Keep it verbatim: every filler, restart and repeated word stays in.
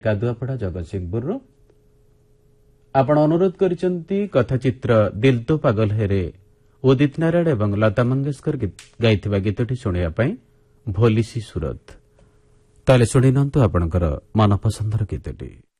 कादुआपड़ा जगतसिंहपुर आपण अनुरोध करिसंती कथाचित्र दिल तो पागल हेरे उदित नारायण एवं लता मंगेशकर गाइथिबा गीतटी सुनिया पई भोलिसी सूरत ताले सुनिनंतु आपणकर मनपसंदर गीतटी।